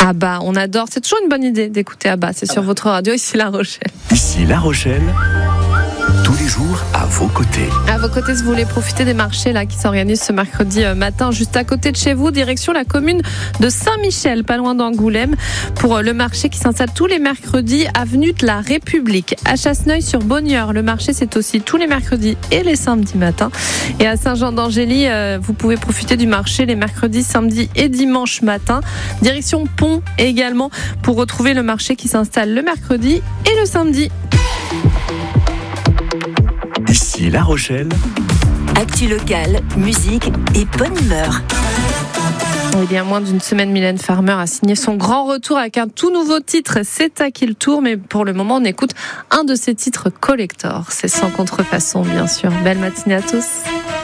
Abba, on adore. C'est toujours une bonne idée d'écouter Abba. C'est sur votre radio, ici La Rochelle. Ici La Rochelle, tous les jours à vos côtés. À vos côtés, si vous voulez profiter des marchés là qui s'organisent ce mercredi matin, juste à côté de chez vous, direction la commune de Saint-Michel, pas loin d'Angoulême, pour le marché qui s'installe tous les mercredis, avenue de la République. À Chasseneuil-sur-Bonnieure, le marché c'est aussi tous les mercredis et les samedis matins. Et à Saint-Jean-d'Angély, vous pouvez profiter du marché les mercredis, samedis et dimanches matin. Direction Pont également pour retrouver le marché qui s'installe le mercredi et le samedi. Ici La Rochelle. Actu locale, musique et bonne humeur. Il y a moins d'une semaine, Mylène Farmer a signé son grand retour avec un tout nouveau titre. C'est à qui le tour, mais pour le moment, on écoute un de ses titres collector. C'est Sans contrefaçon, bien sûr. Belle matinée à tous.